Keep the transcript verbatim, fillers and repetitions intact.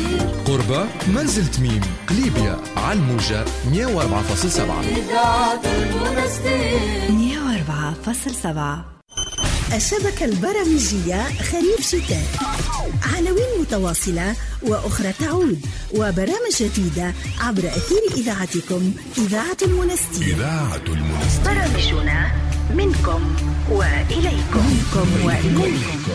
قربة منزل تميم قليبية على الموجة مية وأربعة فاصلة سبعة. إذاعة المنستير مية وأربعة فاصلة سبعة. الشبكة البرامجية خريف شتاء، عناوين متواصلة وأخرى تعود، وبرامج جديدة عبر أثير إذاعتكم إذاعة المنستير. إذاعة المنستير، برامجنا منكم وإليكم. منكم وإليكم.